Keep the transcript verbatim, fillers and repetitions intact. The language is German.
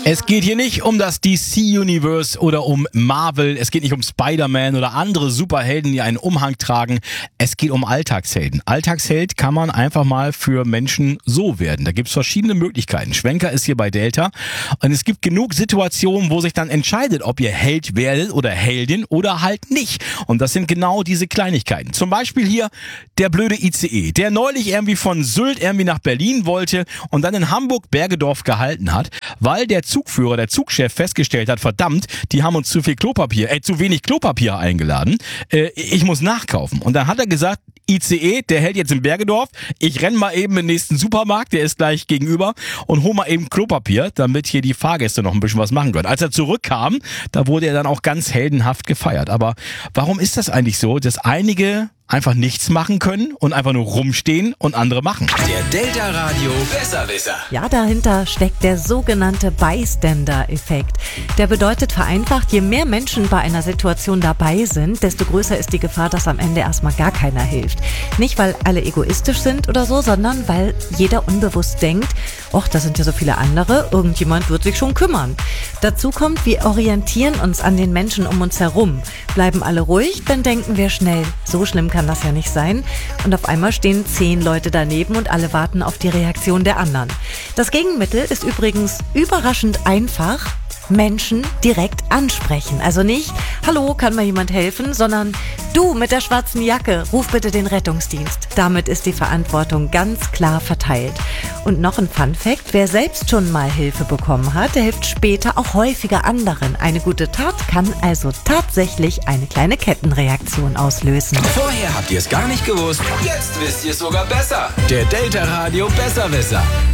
Es geht hier nicht um das D C-Universe oder um Marvel. Es geht nicht um Spider-Man oder andere Superhelden, die einen Umhang tragen. Es geht um Alltagshelden. Alltagsheld kann man einfach mal für Menschen so werden. Da gibt es verschiedene Möglichkeiten. Schwenker ist hier bei Delta. Und es gibt genug Situationen, wo sich dann entscheidet, ob ihr Held werdet oder Heldin oder halt nicht. Und das sind genau diese Kleinigkeiten. Zum Beispiel hier der blöde I C E, der neulich irgendwie von Sylt irgendwie nach Berlin wollte und dann in Hamburg-Bergedorf gehalten hat, weil der Zugführer, der Zugchef festgestellt hat, verdammt, die haben uns zu viel Klopapier, äh, zu wenig Klopapier eingeladen. Äh, ich muss nachkaufen. Und dann hat er gesagt, I C E, der hält jetzt in Bergedorf. Ich renn mal eben in den nächsten Supermarkt, der ist gleich gegenüber, und hol mal eben Klopapier, damit hier die Fahrgäste noch ein bisschen was machen können. Als er zurückkam, da wurde er dann auch ganz heldenhaft gefeiert. Aber warum ist das eigentlich so, dass einige einfach nichts machen können und einfach nur rumstehen und andere machen? Der Delta Radio Besserwisser. Ja, dahinter steckt der sogenannte Bystander-Effekt. Der bedeutet vereinfacht, je mehr Menschen bei einer Situation dabei sind, desto größer ist die Gefahr, dass am Ende erstmal gar keiner hilft. Nicht, weil alle egoistisch sind oder so, sondern weil jeder unbewusst denkt, och, da sind ja so viele andere, irgendjemand wird sich schon kümmern. Dazu kommt, wir orientieren uns an den Menschen um uns herum. Bleiben alle ruhig, dann denken wir schnell, so schlimm kann das ja nicht sein. Und auf einmal stehen zehn Leute daneben und alle warten auf die Reaktion der anderen. Das Gegenmittel ist übrigens überraschend einfach: Menschen direkt ansprechen. Also nicht, hallo, kann mir jemand helfen, sondern du mit der schwarzen Jacke, ruf bitte den Rettungsdienst. Damit ist die Verantwortung ganz klar verteilt. Und noch ein Funfact: Wer selbst schon mal Hilfe bekommen hat, der hilft später auch häufiger anderen. Eine gute Tat kann also tatsächlich eine kleine Kettenreaktion auslösen. Vorher habt ihr es gar nicht gewusst, jetzt wisst ihr es sogar besser. Der Delta Radio Besserwisser.